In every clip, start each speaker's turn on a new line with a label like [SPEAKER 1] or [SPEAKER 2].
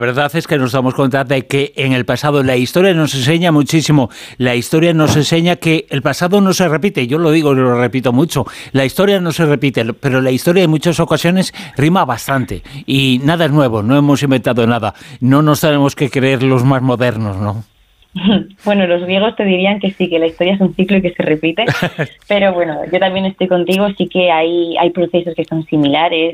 [SPEAKER 1] verdad es que nos damos cuenta de que en el pasado la historia nos enseña muchísimo. La historia nos enseña que el pasado no se repite. Yo lo digo y lo repito mucho. La historia no se repite, pero la historia en muchas ocasiones rima bastante. Y nada es nuevo, no hemos inventado nada. No nos tenemos que creer los más modernos, ¿no?
[SPEAKER 2] Bueno, los griegos te dirían que sí, que la historia es un ciclo y que se repite, pero bueno, yo también estoy contigo, sí que hay procesos que son similares,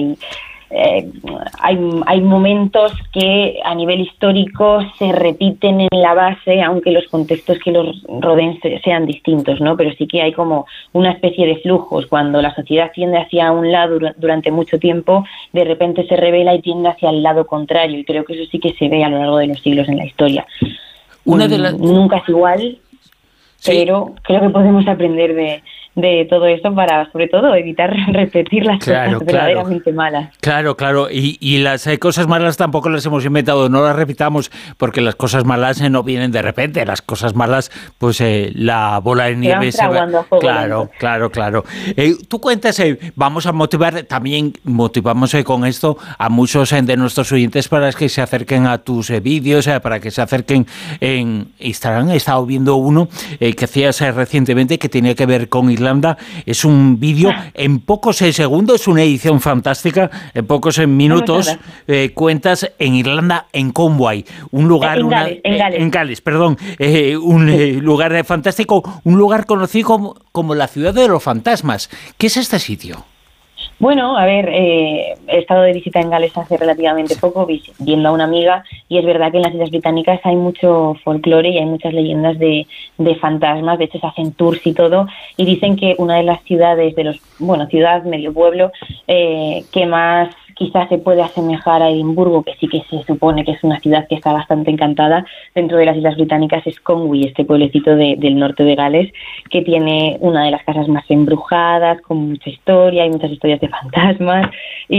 [SPEAKER 2] hay momentos que a nivel histórico se repiten en la base, aunque los contextos que los rodeen sean distintos, ¿no? Pero sí que hay como una especie de flujos. Cuando la sociedad tiende hacia un lado durante mucho tiempo, de repente se revela y tiende hacia el lado contrario, y creo que eso sí que se ve a lo largo de los siglos en la historia. Nunca es igual, sí, pero creo que podemos aprender de todo esto para, sobre todo, evitar repetir las cosas verdaderamente malas.
[SPEAKER 1] Claro. Y las cosas malas tampoco las hemos inventado, no las repitamos, porque las cosas malas no vienen de repente. Las cosas malas, pues la bola de nieve se va. Claro. Tú cuentas, vamos a motivar, también motivamos con esto a muchos de nuestros oyentes para que se acerquen a tus vídeos, para que se acerquen en Instagram. He estado viendo uno que hacías recientemente que tenía que ver con Irlanda. Es un vídeo en pocos segundos, una edición fantástica, en pocos minutos. Cuentas en Irlanda, en Conway, un lugar en Gales, un lugar fantástico, un lugar conocido como la ciudad de los fantasmas. ¿Qué es este sitio?
[SPEAKER 2] Bueno, a ver, he estado de visita en Gales hace relativamente poco, viendo a una amiga, y es verdad que en las Islas Británicas hay mucho folclore y hay muchas leyendas de fantasmas. De hecho se hacen tours y todo, y dicen que una de las ciudades ciudad, medio pueblo, que más quizás se puede asemejar a Edimburgo, que sí que se supone que es una ciudad que está bastante encantada dentro de las Islas Británicas, es Conwy, este pueblecito del norte de Gales, que tiene una de las casas más embrujadas, con mucha historia, hay muchas historias de fantasmas.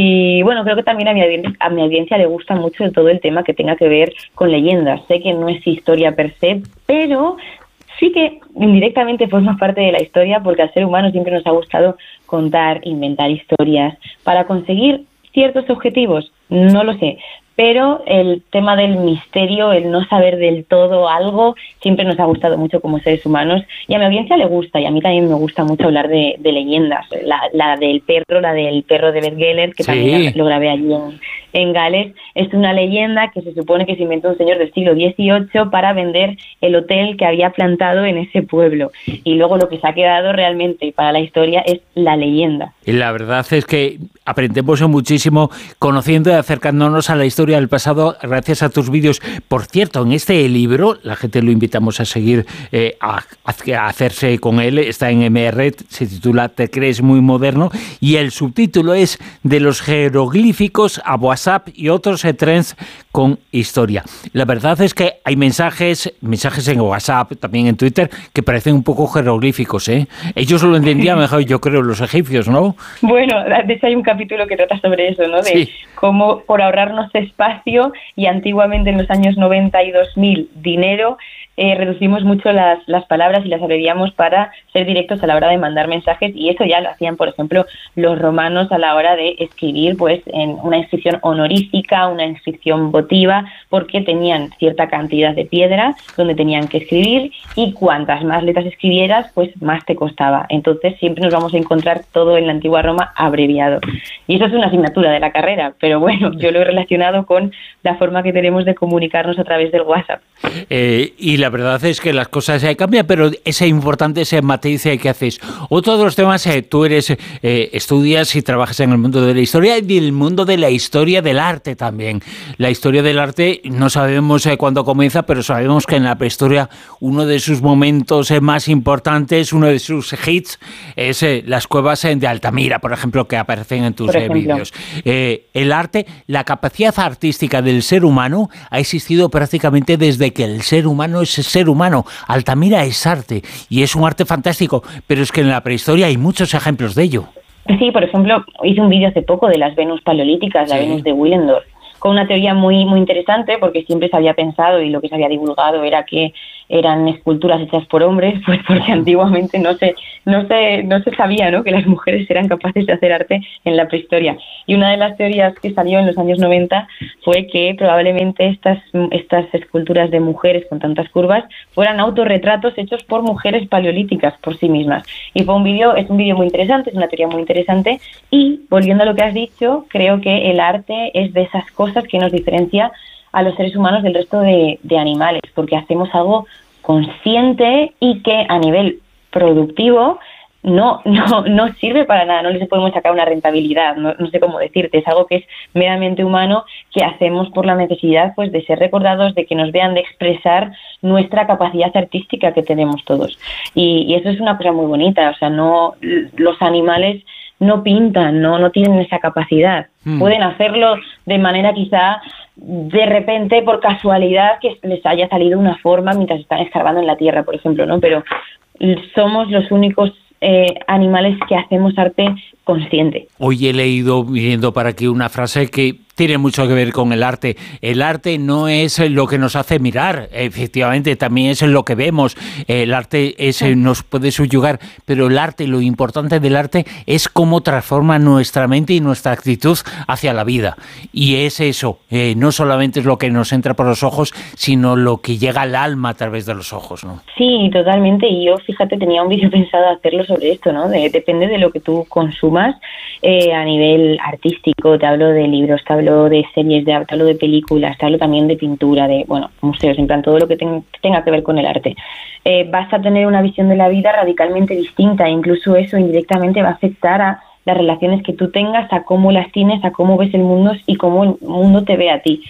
[SPEAKER 2] Y bueno, creo que también a mi audiencia le gusta mucho todo el tema que tenga que ver con leyendas. Sé que no es historia per se, pero sí que indirectamente forma parte de la historia, porque al ser humano siempre nos ha gustado contar, inventar historias para conseguir ciertos objetivos, no lo sé, pero el tema del misterio, el no saber del todo algo, siempre nos ha gustado mucho como seres humanos, y a mi audiencia le gusta, y a mí también me gusta mucho hablar de leyendas. La del perro de Beth Geller, que también lo grabé allí en Gales, es una leyenda que se supone que se inventó un señor del siglo XVIII para vender el hotel que había plantado en ese pueblo, y luego lo que se ha quedado realmente para la historia es la leyenda.
[SPEAKER 1] Y la verdad es que aprendemos muchísimo conociendo y acercándonos a la historia del pasado gracias a tus vídeos. Por cierto, en este libro, la gente lo invitamos a seguir, a hacerse con él, está en MR, se titula Te crees muy moderno, y el subtítulo es De los jeroglíficos a WhatsApp y otros trends con historia. La verdad es que hay mensajes en WhatsApp, también en Twitter, que parecen un poco jeroglíficos, ¿eh? Ellos lo entendían mejor, yo creo, los egipcios, ¿no?
[SPEAKER 2] Bueno, de hecho hay un capítulo que trata sobre eso, ¿no? De cómo, por ahorrarnos espacio, y antiguamente en los años 90 y 2000 dinero, reducimos mucho las palabras y las abreviamos para ser directos a la hora de mandar mensajes, y eso ya lo hacían, por ejemplo, los romanos a la hora de escribir, pues en una inscripción honorífica, una inscripción votiva, porque tenían cierta cantidad de piedra donde tenían que escribir, y cuantas más letras escribieras, pues más te costaba. Entonces siempre nos vamos a encontrar todo en la antigua Roma abreviado, y eso es una asignatura de la carrera, pero bueno, yo lo he relacionado con la forma que tenemos de comunicarnos a través del WhatsApp.
[SPEAKER 1] Y la verdad es que las cosas cambian, pero es importante ese matiz que haces. Otro de los temas, tú estudias y trabajas en el mundo de la historia y el mundo de la historia del arte también. La historia del arte no sabemos cuándo comienza, pero sabemos que en la prehistoria uno de sus momentos más importantes, uno de sus hits, es las cuevas de Altamira, por ejemplo, que aparecen en tus vídeos. El arte, la capacidad artística del ser humano ha existido prácticamente desde que el ser humano es ser humano. Altamira es arte, y es un arte fantástico, pero es que en la prehistoria hay muchos ejemplos de ello.
[SPEAKER 2] Sí, por ejemplo, hice un vídeo hace poco de las Venus paleolíticas, la Venus de Willendorf, con una teoría muy, muy interesante, porque siempre se había pensado y lo que se había divulgado era que eran esculturas hechas por hombres, pues porque antiguamente no se sabía, ¿no?, que las mujeres eran capaces de hacer arte en la prehistoria. Y una de las teorías que salió en los años 90 fue que probablemente estas esculturas de mujeres con tantas curvas fueran autorretratos hechos por mujeres paleolíticas por sí mismas. Y es un vídeo muy interesante, es una teoría muy interesante. Y volviendo a lo que has dicho, creo que el arte es de esas cosas que nos diferencia a los seres humanos del resto de animales, porque hacemos algo consciente y que a nivel productivo no sirve para nada, no les podemos sacar una rentabilidad, no sé cómo decirte, es algo que es meramente humano, que hacemos por la necesidad, pues, de ser recordados, de que nos vean, de expresar nuestra capacidad artística que tenemos todos. Y eso es una cosa muy bonita, o sea, los animales no pintan, no tienen esa capacidad. Pueden hacerlo de manera quizá de repente, por casualidad, que les haya salido una forma mientras están escarbando en la tierra, por ejemplo, ¿no? Pero somos los únicos animales que hacemos arte consciente.
[SPEAKER 1] Hoy he leído, viendo para aquí, una frase que tiene mucho que ver con el arte. El arte no es lo que nos hace mirar, efectivamente, también es lo que vemos. El arte nos puede subyugar, pero el arte, lo importante del arte es cómo transforma nuestra mente y nuestra actitud hacia la vida. Y es eso, no solamente es lo que nos entra por los ojos, sino lo que llega al alma a través de los ojos, ¿no?
[SPEAKER 2] Sí, totalmente. Y yo, fíjate, tenía un vídeo pensado hacerlo sobre esto, ¿no? Depende de lo que tú consumas a nivel artístico. Te hablo de libros, te hablo de series, te hablo de películas, te hablo también de pintura, de museos, en plan todo lo que tenga que ver con el arte. Vas a tener una visión de la vida radicalmente distinta, e incluso eso indirectamente va a afectar a las relaciones que tú tengas, a cómo las tienes, a cómo ves el mundo y cómo el mundo te ve a ti.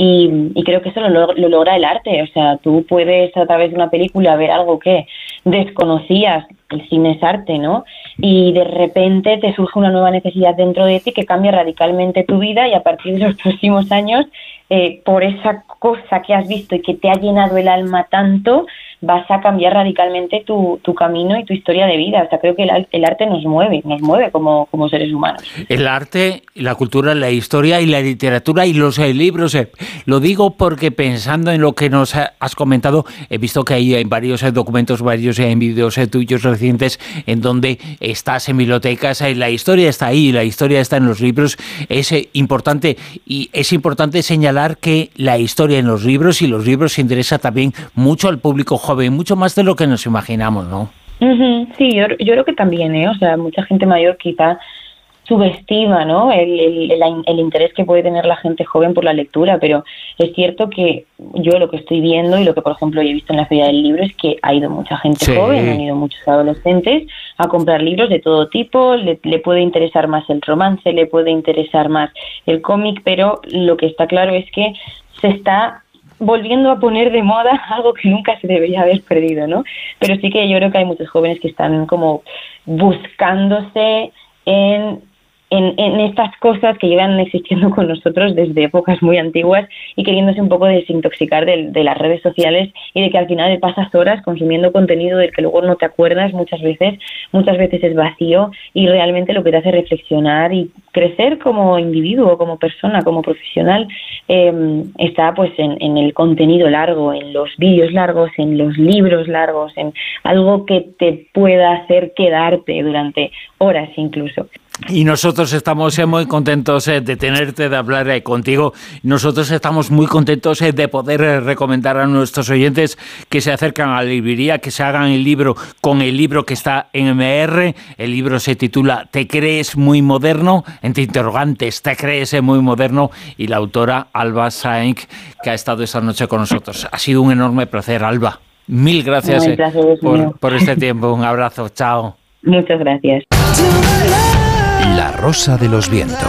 [SPEAKER 2] Y creo que eso lo logra el arte. O sea, tú puedes a través de una película ver algo que desconocías, el cine es arte, ¿no? Y de repente te surge una nueva necesidad dentro de ti que cambia radicalmente tu vida, y a partir de los próximos años, por esa cosa que has visto y que te ha llenado el alma tanto, vas a cambiar radicalmente tu camino y tu historia de vida. O sea, creo que el arte nos mueve como seres humanos.
[SPEAKER 1] El arte, la cultura, la historia y la literatura y los libros. Lo digo porque, pensando en lo que nos has comentado, he visto que hay varios documentos, varios vídeos tuyos recientes en donde estás en bibliotecas, la historia está ahí, la historia está en los libros. Es importante, y es importante señalar que la historia en los libros, y los libros, se interesa también mucho al público joven, mucho más de lo que nos imaginamos, ¿no?
[SPEAKER 2] Sí, yo creo que también, o sea, mucha gente mayor quizá subestima, ¿no?, el interés que puede tener la gente joven por la lectura, pero es cierto que yo lo que estoy viendo y lo que, por ejemplo, he visto en la Feria del Libro es que ha ido mucha gente joven, han ido muchos adolescentes a comprar libros de todo tipo. Le puede interesar más el romance, le puede interesar más el cómic, pero lo que está claro es que se está volviendo a poner de moda algo que nunca se debería haber perdido, ¿no? Pero sí que yo creo que hay muchos jóvenes que están como buscándose en estas cosas que llevan existiendo con nosotros desde épocas muy antiguas, y queriéndose un poco desintoxicar de las redes sociales, y de que al final pasas horas consumiendo contenido del que luego no te acuerdas muchas veces es vacío, y realmente lo que te hace reflexionar y crecer como individuo, como persona, como profesional, está pues en el contenido largo, en los vídeos largos, en los libros largos, en algo que te pueda hacer quedarte durante horas incluso.
[SPEAKER 1] Y nosotros estamos muy contentos de tenerte, de hablar contigo. Nosotros estamos muy contentos de poder recomendar a nuestros oyentes que se acercan a la librería, que se hagan el libro con el libro que está en MR. El libro se titula ¿Te crees muy moderno? Entre interrogantes, ¿te crees muy moderno? Y la autora Alba Sáenz, que ha estado esta noche con nosotros. Ha sido un enorme placer, Alba. Mil gracias por este tiempo. Un abrazo. Chao.
[SPEAKER 2] Muchas gracias.
[SPEAKER 3] La Rosa de los Vientos.